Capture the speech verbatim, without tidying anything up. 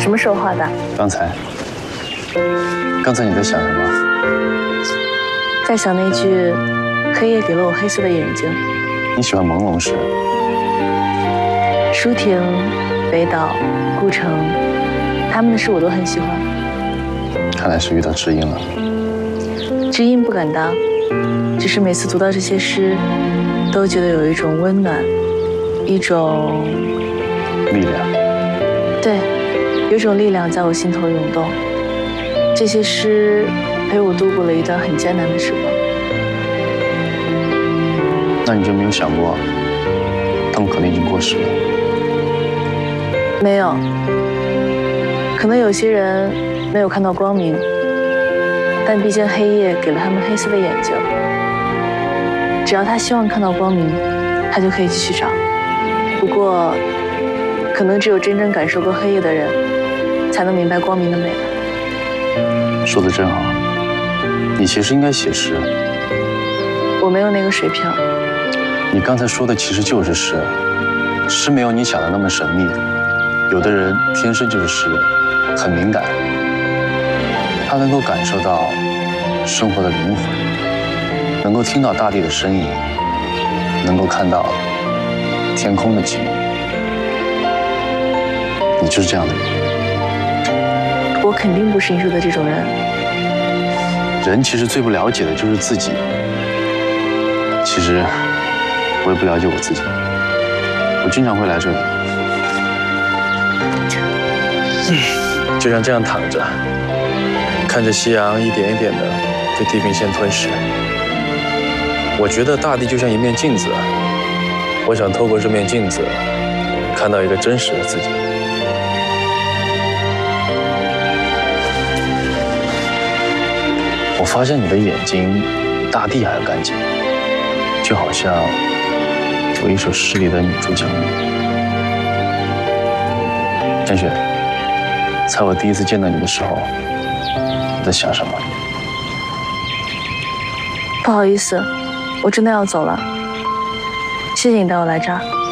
什么时候画的？ 刚才。刚才你在想什么？ 在想那句“黑夜给了我黑色的眼睛”。 你喜欢朦胧时。 舒婷、北岛、顾城，他们的诗我都很喜欢。 看来是遇到知音了。 知音不敢当，只是每次读到这些诗，都觉得有一种温暖，一种力量。 对，有种力量在我心头涌动。这些诗陪我度过了一段很艰难的时光。 那你就没有想过，他们可能已经过时了？ 没有，可能有些人没有看到光明，但毕竟黑夜给了他们黑色的眼睛。只要他希望看到光明，他就可以继续找。不过，可能只有真正感受过黑夜的人，才能明白光明的美吧。 说得真好，你其实应该写诗。 我没有那个水平。 你刚才说的其实就是诗，诗没有你想的那么神秘。有的人天生就是诗人，很敏感，他能够感受到生活的灵魂，能够听到大地的声音，能够看到天空的景物。你就是这样的人。 我肯定不是你说的这种人。 人其实最不了解的就是自己。其实我也不了解我自己。我经常会来这里，嗯，就像这样躺着，看着夕阳一点一点的被地平线吞噬。我觉得大地就像一面镜子，我想透过这面镜子，看到一个真实的自己。我发现你的眼睛比大地还要干净，就好像有一首诗里的女主角。天雪，猜我第一次见到你的时候，你在想什么？ 不好意思，我真的要走了。谢谢你带我来这儿。